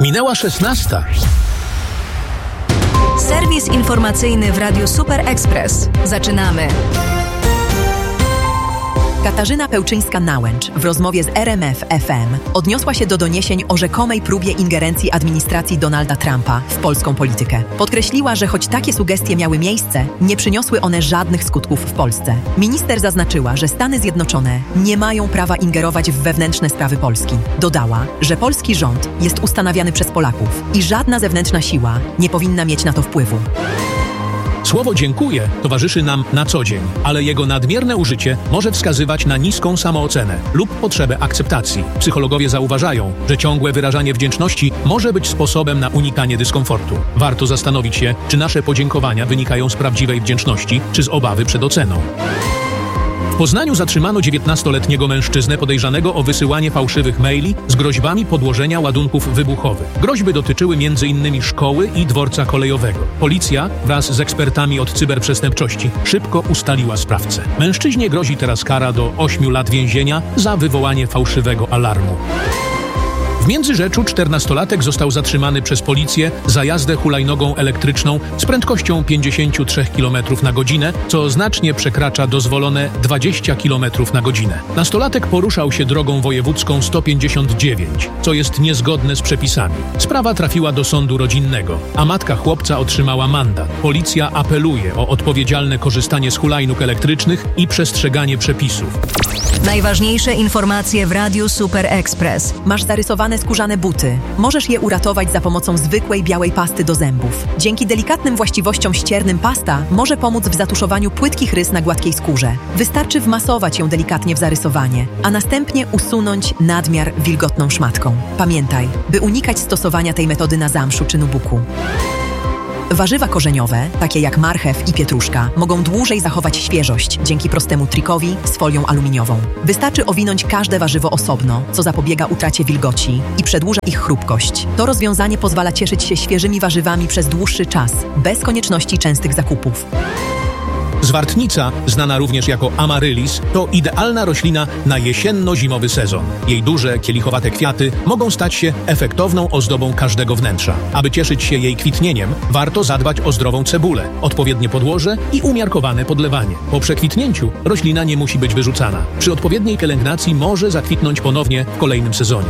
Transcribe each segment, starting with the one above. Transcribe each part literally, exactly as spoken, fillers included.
Minęła szesnasta. Serwis informacyjny w Radiu Super Express. Zaczynamy. Katarzyna Pełczyńska-Nałęcz w rozmowie z R M F F M odniosła się do doniesień o rzekomej próbie ingerencji administracji Donalda Trumpa w polską politykę. Podkreśliła, że choć takie sugestie miały miejsce, nie przyniosły one żadnych skutków w Polsce. Minister zaznaczyła, że Stany Zjednoczone nie mają prawa ingerować w wewnętrzne sprawy Polski. Dodała, że polski rząd jest ustanawiany przez Polaków i żadna zewnętrzna siła nie powinna mieć na to wpływu. Słowo dziękuję towarzyszy nam na co dzień, ale jego nadmierne użycie może wskazywać na niską samoocenę lub potrzebę akceptacji. Psychologowie zauważają, że ciągłe wyrażanie wdzięczności może być sposobem na unikanie dyskomfortu. Warto zastanowić się, czy nasze podziękowania wynikają z prawdziwej wdzięczności, czy z obawy przed oceną. W Poznaniu zatrzymano dziewiętnastoletniego mężczyznę podejrzanego o wysyłanie fałszywych maili z groźbami podłożenia ładunków wybuchowych. Groźby dotyczyły między innymi szkoły i dworca kolejowego. Policja wraz z ekspertami od cyberprzestępczości szybko ustaliła sprawcę. Mężczyźnie grozi teraz kara do ośmiu lat więzienia za wywołanie fałszywego alarmu. W Międzyrzeczu czternastolatek został zatrzymany przez policję za jazdę hulajnogą elektryczną z prędkością pięćdziesiąt trzy kilometry na godzinę, co znacznie przekracza dozwolone dwadzieścia kilometrów na godzinę. Nastolatek poruszał się drogą wojewódzką sto pięćdziesiąt dziewięć, co jest niezgodne z przepisami. Sprawa trafiła do sądu rodzinnego, a matka chłopca otrzymała mandat. Policja apeluje o odpowiedzialne korzystanie z hulajnóg elektrycznych i przestrzeganie przepisów. Najważniejsze informacje w Radiu Super Express. Masz zarysowane skórzane buty. Możesz je uratować za pomocą zwykłej białej pasty do zębów. Dzięki delikatnym właściwościom ściernym pasta może pomóc w zatuszowaniu płytkich rys na gładkiej skórze. Wystarczy wmasować ją delikatnie w zarysowanie, a następnie usunąć nadmiar wilgotną szmatką. Pamiętaj, by unikać stosowania tej metody na zamszu czy nubuku. Warzywa korzeniowe, takie jak marchew i pietruszka, mogą dłużej zachować świeżość dzięki prostemu trikowi z folią aluminiową. Wystarczy owinąć każde warzywo osobno, co zapobiega utracie wilgoci i przedłuża ich chrupkość. To rozwiązanie pozwala cieszyć się świeżymi warzywami przez dłuższy czas, bez konieczności częstych zakupów. Zwartnica, znana również jako amaryllis, to idealna roślina na jesienno-zimowy sezon. Jej duże, kielichowate kwiaty mogą stać się efektowną ozdobą każdego wnętrza. Aby cieszyć się jej kwitnieniem, warto zadbać o zdrową cebulę, odpowiednie podłoże i umiarkowane podlewanie. Po przekwitnięciu roślina nie musi być wyrzucana. Przy odpowiedniej pielęgnacji może zakwitnąć ponownie w kolejnym sezonie.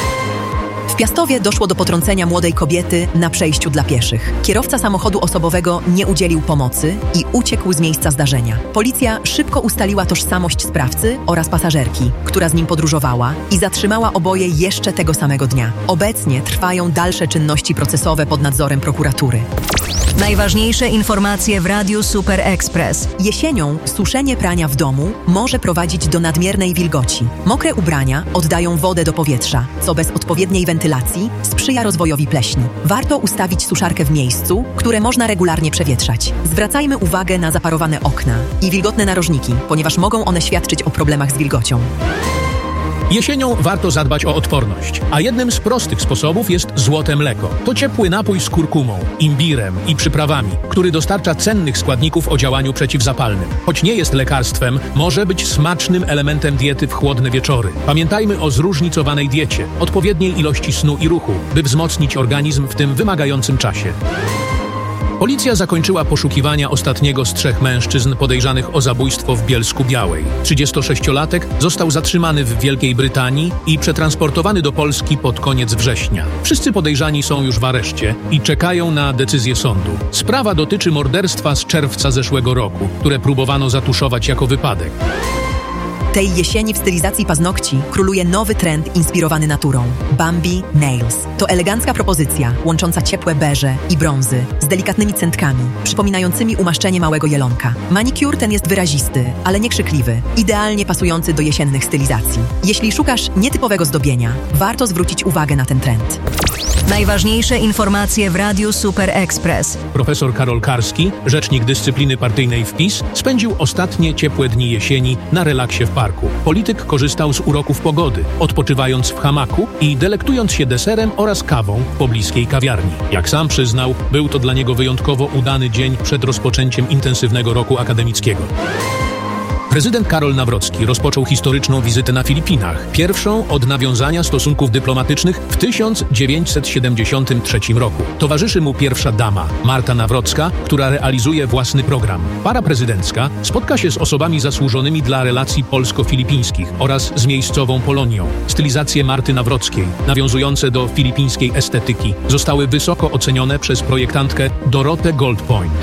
W Piastowie doszło do potrącenia młodej kobiety na przejściu dla pieszych. Kierowca samochodu osobowego nie udzielił pomocy i uciekł z miejsca zdarzenia. Policja szybko ustaliła tożsamość sprawcy oraz pasażerki, która z nim podróżowała, i zatrzymała oboje jeszcze tego samego dnia. Obecnie trwają dalsze czynności procesowe pod nadzorem prokuratury. Najważniejsze informacje w Radiu Super Express. Jesienią suszenie prania w domu może prowadzić do nadmiernej wilgoci. Mokre ubrania oddają wodę do powietrza, co bez odpowiedniej wentylacji sprzyja rozwojowi pleśni. Warto ustawić suszarkę w miejscu, które można regularnie przewietrzać. Zwracajmy uwagę na zaparowane okna i wilgotne narożniki, ponieważ mogą one świadczyć o problemach z wilgocią. Jesienią warto zadbać o odporność, a jednym z prostych sposobów jest złote mleko. To ciepły napój z kurkumą, imbirem i przyprawami, który dostarcza cennych składników o działaniu przeciwzapalnym. Choć nie jest lekarstwem, może być smacznym elementem diety w chłodne wieczory. Pamiętajmy o zróżnicowanej diecie, odpowiedniej ilości snu i ruchu, by wzmocnić organizm w tym wymagającym czasie. Policja zakończyła poszukiwania ostatniego z trzech mężczyzn podejrzanych o zabójstwo w Bielsku-Białej. trzydziestosześciolatek został zatrzymany w Wielkiej Brytanii i przetransportowany do Polski pod koniec września. Wszyscy podejrzani są już w areszcie i czekają na decyzję sądu. Sprawa dotyczy morderstwa z czerwca zeszłego roku, które próbowano zatuszować jako wypadek. Tej jesieni w stylizacji paznokci króluje nowy trend inspirowany naturą. Bambi Nails. To elegancka propozycja, łącząca ciepłe beże i brązy z delikatnymi centkami, przypominającymi umaszczenie małego jelonka. Manikur ten jest wyrazisty, ale nie krzykliwy, idealnie pasujący do jesiennych stylizacji. Jeśli szukasz nietypowego zdobienia, warto zwrócić uwagę na ten trend. Najważniejsze informacje w Radiu Super Express. Profesor Karol Karski, rzecznik dyscypliny partyjnej w PiS, spędził ostatnie ciepłe dni jesieni na relaksie w parku. Polityk korzystał z uroków pogody, odpoczywając w hamaku i delektując się deserem oraz kawą w pobliskiej kawiarni. Jak sam przyznał, był to dla niego wyjątkowo udany dzień przed rozpoczęciem intensywnego roku akademickiego. Prezydent Karol Nawrocki rozpoczął historyczną wizytę na Filipinach, pierwszą od nawiązania stosunków dyplomatycznych w tysiąc dziewięćset siedemdziesiątym trzecim roku. Towarzyszy mu pierwsza dama, Marta Nawrocka, która realizuje własny program. Para prezydencka spotka się z osobami zasłużonymi dla relacji polsko-filipińskich oraz z miejscową Polonią. Stylizacje Marty Nawrockiej, nawiązujące do filipińskiej estetyki, zostały wysoko ocenione przez projektantkę Dorotę Goldpoint.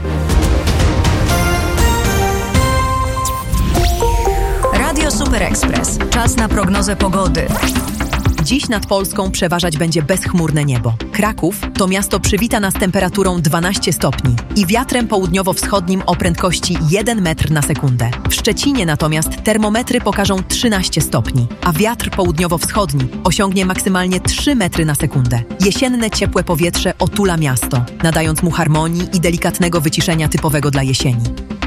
Radio Super Express. Czas na prognozę pogody. Dziś nad Polską przeważać będzie bezchmurne niebo. Kraków to miasto przywita nas temperaturą dwanaście stopni i wiatrem południowo-wschodnim o prędkości jeden metr na sekundę. W Szczecinie natomiast termometry pokażą trzynaście stopni, a wiatr południowo-wschodni osiągnie maksymalnie trzy metry na sekundę. Jesienne ciepłe powietrze otula miasto, nadając mu harmonii i delikatnego wyciszenia typowego dla jesieni.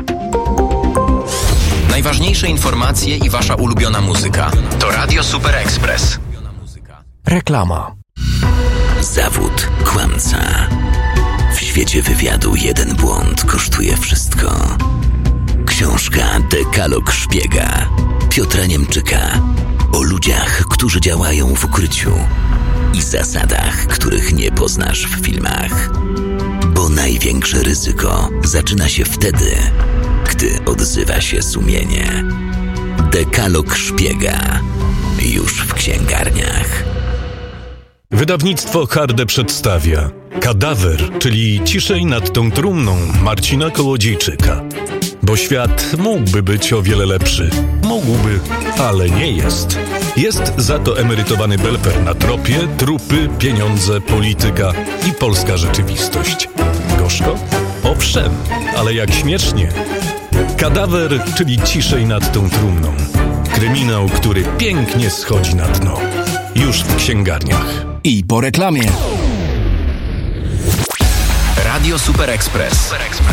Najważniejsze informacje i wasza ulubiona muzyka to Radio Super Express. Reklama. Zawód kłamca. W świecie wywiadu jeden błąd kosztuje wszystko. Książka Dekalog Szpiega Piotra Niemczyka o ludziach, którzy działają w ukryciu i zasadach, których nie poznasz w filmach. Bo największe ryzyko zaczyna się wtedy, gdy odzywa się sumienie. Dekalog Szpiega już w księgarniach. Wydawnictwo Harde przedstawia Kadawer, czyli Ciszej nad tą trumną Marcina Kołodziejczyka. Bo świat mógłby być o wiele lepszy. Mógłby, ale nie jest. Jest za to emerytowany belper na tropie, trupy, pieniądze, polityka i polska rzeczywistość. Gorzko? Owszem, ale jak śmiesznie. Kadawer, czyli Ciszej nad tą trumną. Kryminał, który pięknie schodzi na dno. Już w księgarniach. I po reklamie. Radio Super Express.